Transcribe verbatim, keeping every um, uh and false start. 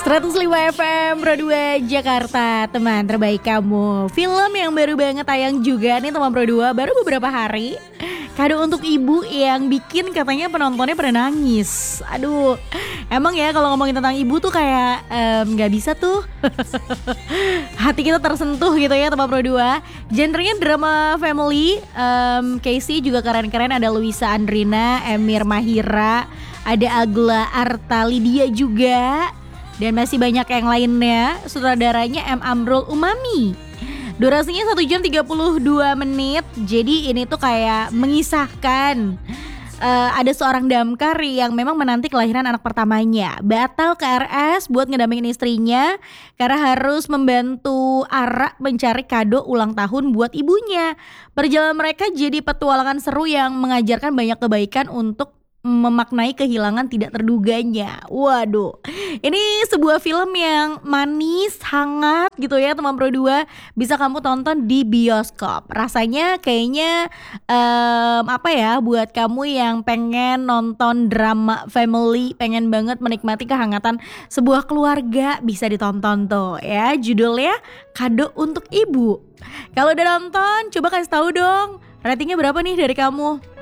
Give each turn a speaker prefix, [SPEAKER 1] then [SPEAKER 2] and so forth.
[SPEAKER 1] seratus lima F M Pro dua Jakarta, teman terbaik kamu. Film yang baru banget tayang juga nih teman Pro dua, baru beberapa hari. Kado untuk ibu yang bikin katanya penontonnya pada nangis. Aduh, emang ya kalau ngomongin tentang ibu tuh kayak em, gak bisa tuh hati kita tersentuh gitu ya teman Pro dua. Genrenya drama family. em, Casey juga keren-keren, ada Luisa Andrina, Emir Mahira, ada Agla Arta Lydia juga. Dan masih banyak yang lainnya. Sutradaranya M. Amrul Umami. Durasinya satu jam tiga puluh dua menit. Jadi ini tuh kayak mengisahkan uh, ada seorang damkar yang memang menanti kelahiran anak pertamanya. Batal ke R S buat ngedampingin istrinya karena harus membantu Ara mencari kado ulang tahun buat ibunya. Perjalanan mereka jadi petualangan seru yang mengajarkan banyak kebaikan untuk memaknai kehilangan tidak terduganya. Waduh, ini sebuah film yang manis, hangat gitu ya teman Pro dua. Bisa kamu tonton di bioskop. Rasanya kayaknya um, apa ya, buat kamu yang pengen nonton drama family, pengen banget menikmati kehangatan sebuah keluarga, bisa ditonton tuh ya. Judulnya Kado untuk Ibu. Kalau udah nonton, coba kasih tahu dong ratingnya berapa nih dari kamu.